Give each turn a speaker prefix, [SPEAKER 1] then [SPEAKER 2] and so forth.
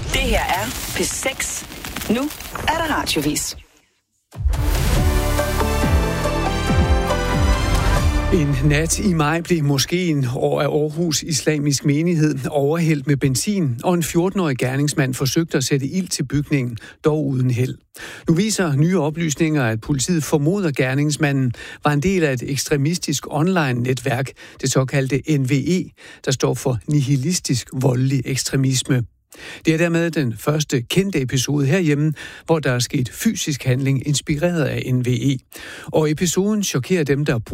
[SPEAKER 1] Det her er P6. Nu er der radiovis.
[SPEAKER 2] En nat i maj blev moskeen af Aarhus Islamisk Menighed overhældt med benzin, og en 14-årig gerningsmand forsøgte at sætte ild til bygningen, dog uden held. Nu viser nye oplysninger, at politiet formoder, at gerningsmanden var en del af et ekstremistisk online-netværk, det såkaldte NVE, der står for nihilistisk voldelig ekstremisme. Det er dermed den første kendte episode herhjemme, hvor der er sket fysisk handling inspireret af NVE. Og episoden chokerer dem, der